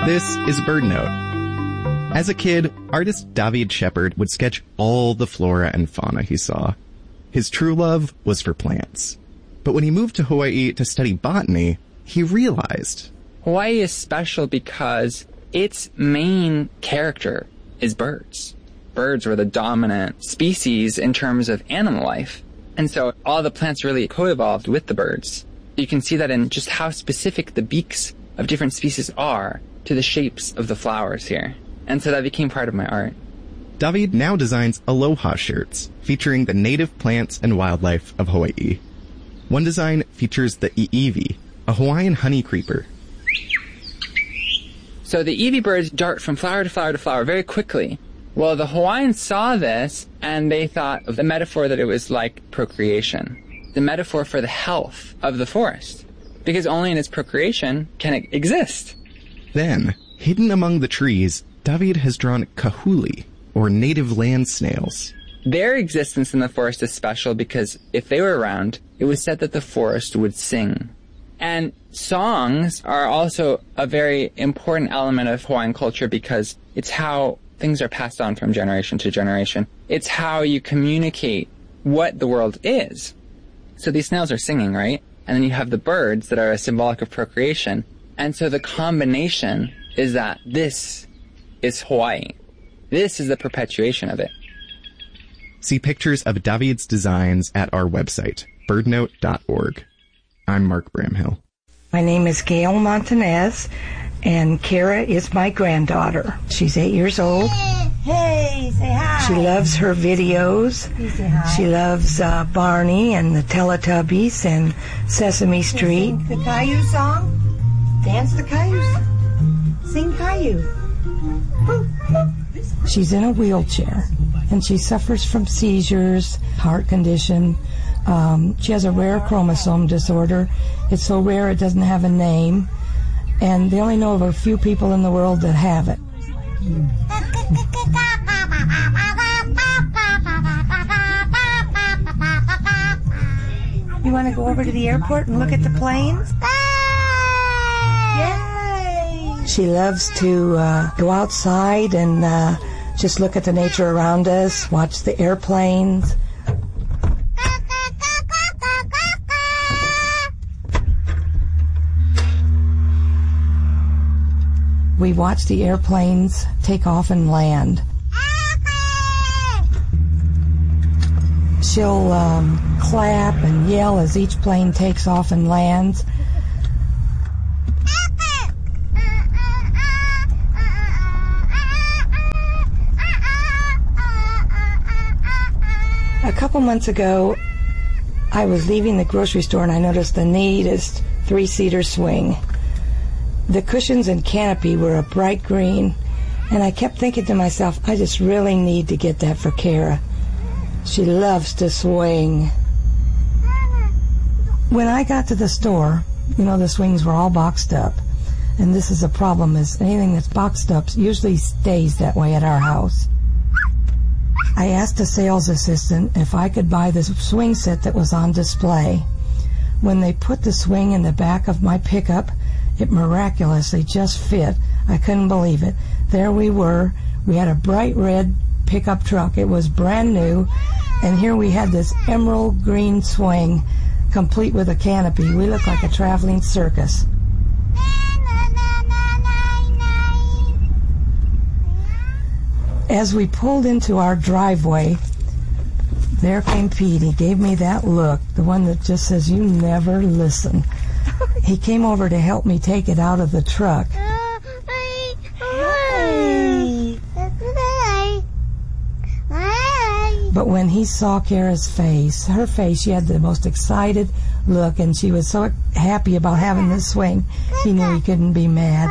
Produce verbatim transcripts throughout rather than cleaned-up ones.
This is BirdNote. As a kid, artist David Shepard would sketch all the flora and fauna he saw. His true love was for plants. But when he moved to Hawaii to study botany, he realized Hawaii is special because its main character is birds. Birds were the dominant species in terms of animal life. And so all the plants really co-evolved with the birds. You can see that in just how specific the beaks of different species are to the shapes of the flowers here. And so that became part of my art. David now designs aloha shirts featuring the native plants and wildlife of Hawaii. One design features the iiwi, a Hawaiian honey creeper. So the iiwi birds dart from flower to flower to flower very quickly. Well, the Hawaiians saw this and they thought of the metaphor that it was like procreation, the metaphor for the health of the forest, because only in its procreation can it exist. Then, hidden among the trees, David has drawn kahuli, or native land snails. Their existence in the forest is special because if they were around, it was said that the forest would sing. And songs are also a very important element of Hawaiian culture because it's how things are passed on from generation to generation. It's how you communicate what the world is. So these snails are singing, right? And then you have the birds that are symbolic of procreation. And so the combination is that this is Hawaii. This is the perpetuation of it. See pictures of David's designs at our website, birdnote dot org. I'm Mark Bramhill. My name is Gail Montanez, and Kara is my granddaughter. She's eight years old. Hey, say hi. She loves her videos. You say hi. She loves uh, Barney and the Teletubbies and Sesame Street. Sing the Caillou song. Dance the Caillou song. Sing Caillou. She's in a wheelchair, and she suffers from seizures, heart condition. Um, she has a rare chromosome disorder. It's so rare it doesn't have a name, and they only know of a few people in the world that have it. You want to go over to the airport and look at the planes? Yay! She loves to uh, go outside and uh, just look at the nature around us, watch the airplanes. We watch the airplanes take off and land. She'll um, clap and yell as each plane takes off and lands. A couple months ago, I was leaving the grocery store and I noticed the neatest three-seater swing. The cushions and canopy were a bright green, and I kept thinking to myself, I just really need to get that for Kara. She loves to swing. When I got to the store, you know, the swings were all boxed up, and this is a problem, is anything that's boxed up usually stays that way at our house. I asked the sales assistant if I could buy the swing set that was on display. When they put the swing in the back of my pickup, it miraculously just fit. I couldn't believe it. There we were. We had a bright red pickup truck. It was brand new. And here we had this emerald green swing, complete with a canopy. We looked like a traveling circus. As we pulled into our driveway, there came Pete. He gave me that look, the one that just says, you never listen. He came over to help me take it out of the truck. But when he saw Kara's face, her face, she had the most excited look, and she was so happy about having this swing, he knew he couldn't be mad.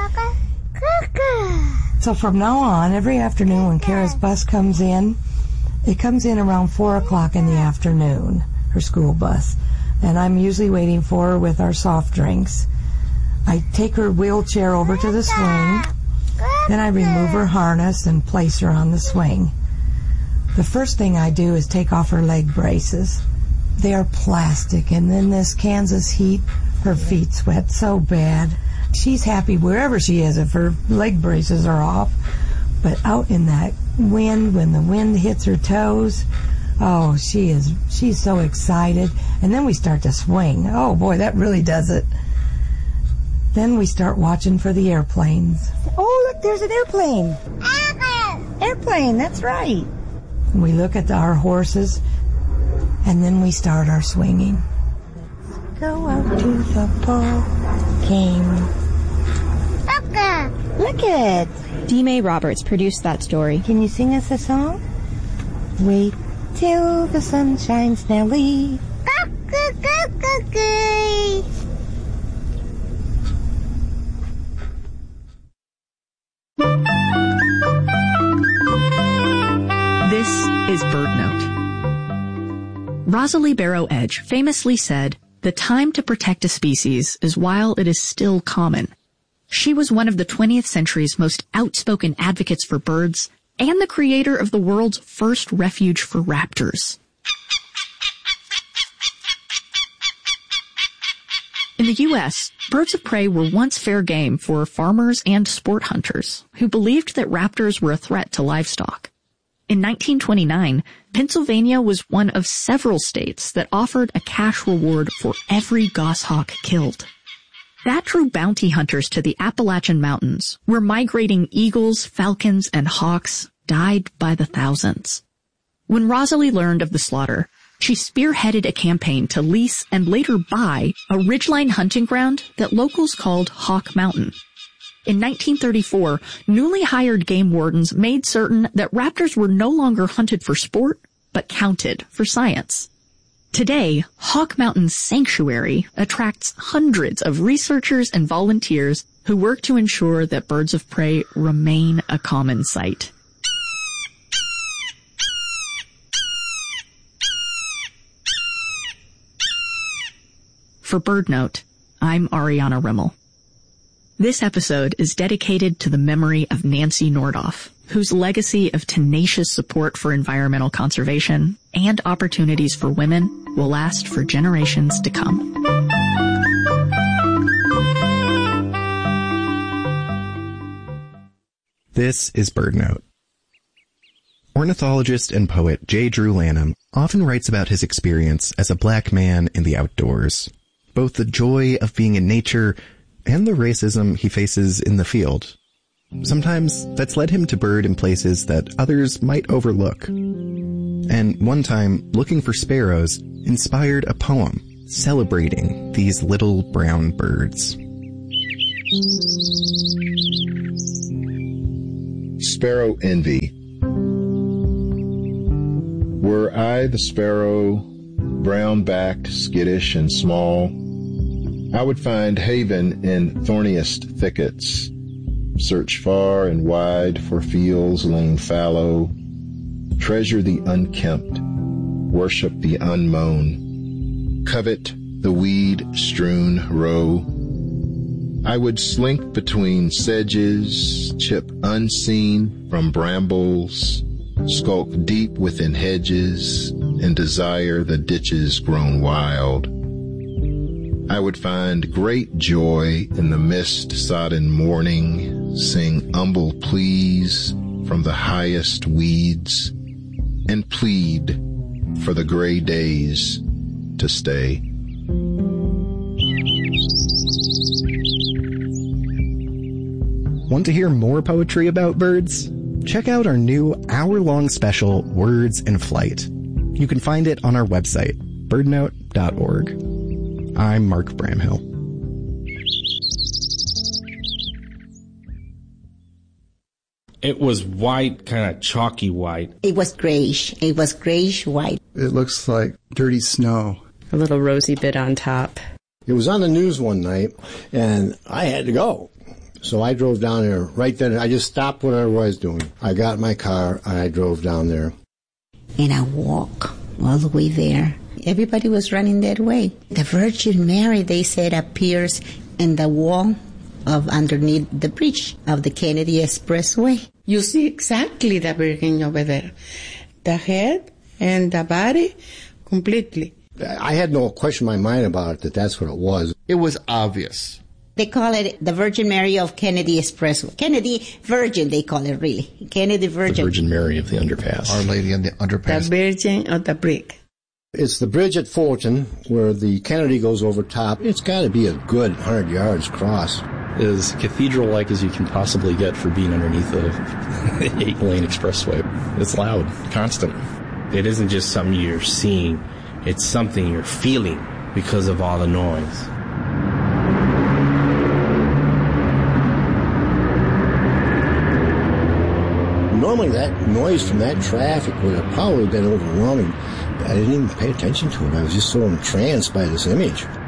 So from now on, every afternoon when Kara's bus comes in, it comes in around four o'clock in the afternoon, her school bus. And I'm usually waiting for her with our soft drinks. I take her wheelchair over to the swing. Then I remove her harness and place her on the swing. The first thing I do is take off her leg braces. They are plastic, and in this Kansas heat, her feet sweat so bad. she's happy wherever she is if her leg braces are off. But out in that wind, when the wind hits her toes, oh, she is, she's so excited. And then we start to swing. Oh boy, that really does it. Then we start watching for the airplanes. Oh, look, there's an airplane. Airplane. Airplane, that's right. We look at the, our horses, and then we start our swinging. Let's go out to the ball game. Look, look at it. D. May Roberts produced that story. Can you sing us a song? Wait till the sun shines, Nellie. This is BirdNote. Rosalie Barrow Edge famously said, "The time to protect a species is while it is still common." She was one of the twentieth century's most outspoken advocates for birds and the creator of the world's first refuge for raptors. In the U S, birds of prey were once fair game for farmers and sport hunters who believed that raptors were a threat to livestock. In nineteen twenty-nine, Pennsylvania was one of several states that offered a cash reward for every goshawk killed. That drew bounty hunters to the Appalachian Mountains, where migrating eagles, falcons, and hawks died by the thousands. When Rosalie learned of the slaughter, she spearheaded a campaign to lease and later buy a ridgeline hunting ground that locals called Hawk Mountain. In nineteen thirty-four, newly hired game wardens made certain that raptors were no longer hunted for sport, but counted for science. Today, Hawk Mountain's sanctuary attracts hundreds of researchers and volunteers who work to ensure that birds of prey remain a common sight. For BirdNote, I'm Ariana Rimmel. This episode is dedicated to the memory of Nancy Nordoff, whose legacy of tenacious support for environmental conservation and opportunities for women will last for generations to come. This is BirdNote. Ornithologist and poet J. Drew Lanham often writes about his experience as a black man in the outdoors, both the joy of being in nature and the racism he faces in the field. Sometimes that's led him to bird in places that others might overlook. And one time, looking for sparrows inspired a poem celebrating these little brown birds. Sparrow Envy. Were I the sparrow, brown-backed, skittish, and small, I would find haven in thorniest thickets, search far and wide for fields lain fallow, treasure the unkempt, worship the unmown, covet the weed-strewn row. I would slink between sedges, chip unseen from brambles, skulk deep within hedges, and desire the ditches grown wild. I would find great joy in the mist-sodden morning, sing humble pleas from the highest weeds, and plead for the gray days to stay. Want to hear more poetry about birds? Check out our new hour-long special, Words in Flight. You can find it on our website, birdnote dot org. I'm Mark Bramhill. It was white, kind of chalky white. It was grayish. It was grayish white. It looks like dirty snow. A little rosy bit on top. It was on the news one night, and I had to go. So I drove down there right then. I just stopped what I was doing. I got in my car, and I drove down there. And I walked all the way there. Everybody was running that way. The Virgin Mary, they said, appears in the wall of underneath the bridge of the Kennedy Expressway. You see exactly the Virgin over there. The head and the body completely. I had no question in my mind about it that that's what it was. It was obvious They call it the Virgin Mary of Kennedy Expressway. Kennedy Virgin, they call it really. Kennedy Virgin. The Virgin Mary of the underpass. Our Lady of the underpass. The Virgin of the Brick. It's the bridge at Fulton where the Kennedy goes over top. It's got to be a good one hundred yards across. As cathedral-like as you can possibly get for being underneath a eight-lane expressway. It's loud, constant. It isn't just something you're seeing. It's something you're feeling because of all the noise. Normally that noise from that traffic would have probably been overwhelming. I didn't even pay attention to it. I was just so entranced by this image.